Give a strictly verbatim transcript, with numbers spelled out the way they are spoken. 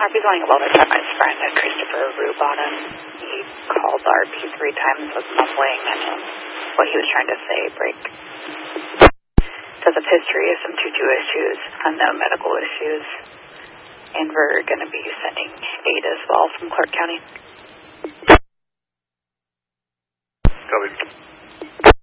Harvey's wanting a welder check on his friend, uh, Christopher Rubottom. He called R P three times, was mumbling, and um, what he was trying to say break. Does a history of some tutu issues, unknown medical issues, and we're going to be sending aid as well from Clark County. Copy.